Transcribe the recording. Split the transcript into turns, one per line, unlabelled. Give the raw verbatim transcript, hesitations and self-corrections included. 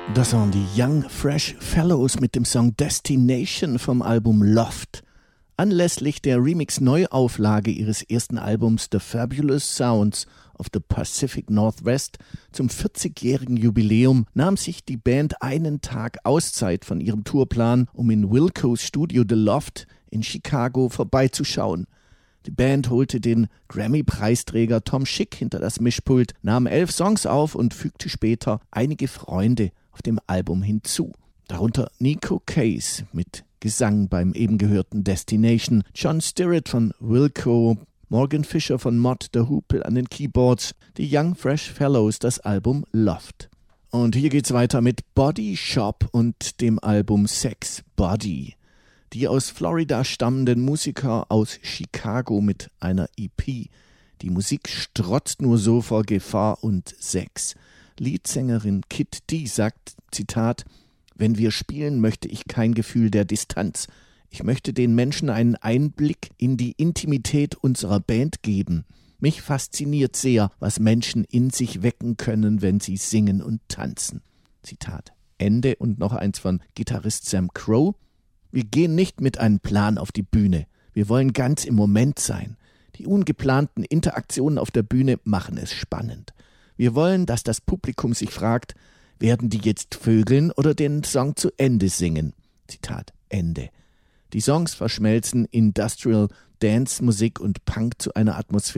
Das waren die Young Fresh Fellows mit dem Song Destination vom Album Loft. Anlässlich der Remix-Neuauflage ihres ersten Albums The Fabulous Sounds of the Pacific Northwest zum vierzigjährigen Jubiläum nahm sich die Band einen Tag Auszeit von ihrem Tourplan, um in Wilcos Studio The Loft in Chicago vorbeizuschauen. Die Band holte den Grammy-Preisträger Tom Schick hinter das Mischpult, nahm elf Songs auf und fügte später einige Freunde auf dem Album hinzu. Darunter Nico Case mit Gesang beim eben gehörten Destination, John Stirratt von Wilco, Morgan Fisher von Mott the Hoople an den Keyboards, die Young Fresh Fellows das Album Loft. Und hier geht's weiter mit Body Shop und dem Album Sex Body. Die aus Florida stammenden Musiker aus Chicago mit einer E P. Die Musik strotzt nur so vor Gefahr und Sex. Leadsängerin Kid D sagt, Zitat, »Wenn wir spielen, möchte ich kein Gefühl der Distanz. Ich möchte den Menschen einen Einblick in die Intimität unserer Band geben. Mich fasziniert sehr, was Menschen in sich wecken können, wenn sie singen und tanzen.« Zitat Ende. Und noch eins von Gitarrist Sam Crow. Wir gehen nicht mit einem Plan auf die Bühne. Wir wollen ganz im Moment sein. Die ungeplanten Interaktionen auf der Bühne machen es spannend. Wir wollen, dass das Publikum sich fragt, werden die jetzt vögeln oder den Song zu Ende singen? Zitat Ende. Die Songs verschmelzen Industrial Dance Musik und Punk zu einer Atmosphäre,